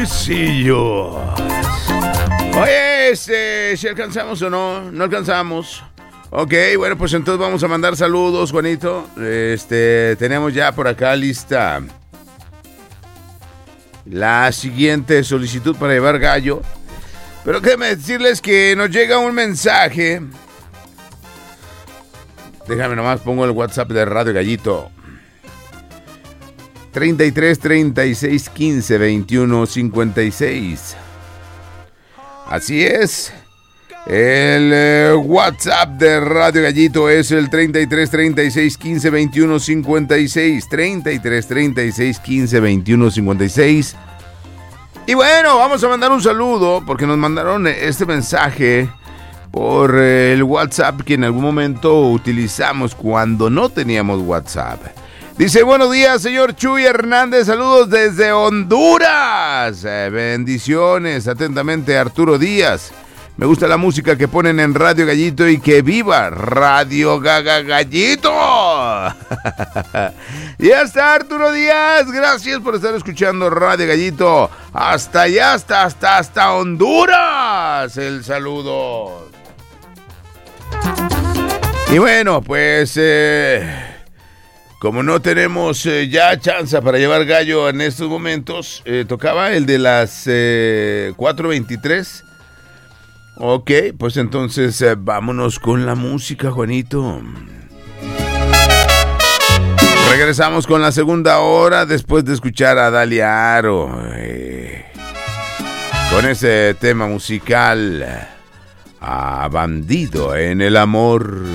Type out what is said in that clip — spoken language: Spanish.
Luisillo. Oye, si alcanzamos o no, no alcanzamos. Ok, bueno, pues entonces vamos a mandar saludos, Juanito. Tenemos ya por acá lista la siguiente solicitud para llevar gallo. Pero déjenme decirles que nos llega un mensaje. Déjame nomás, pongo el WhatsApp de Radio Gallito. 33 36 15 21 56. Así es. El WhatsApp de Radio Gallito es el 33 36 15 21 56. 33 36 15 21 56. Y bueno, vamos a mandar un saludo porque nos mandaron este mensaje por el WhatsApp que en algún momento utilizamos cuando no teníamos WhatsApp. Dice, buenos días, señor Chuy Hernández, saludos desde Honduras. Bendiciones, atentamente, Arturo Díaz. Me gusta la música que ponen en Radio Gallito y que viva Radio Gallito. Y ya está, Arturo Díaz, gracias por estar escuchando Radio Gallito. Hasta allá, hasta Honduras, el saludo. Y bueno, pues... como no tenemos ya chance para llevar gallo en estos momentos, tocaba el de las 4:23. Ok, pues entonces vámonos con la música, Juanito. Regresamos con la segunda hora después de escuchar a Dalia Aro. Con ese tema musical, a Bandido en el Amor.